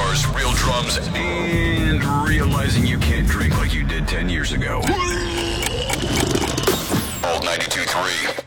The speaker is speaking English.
guitars, real drums, and realizing you can't drink like you did 10 years ago. Old 92.3.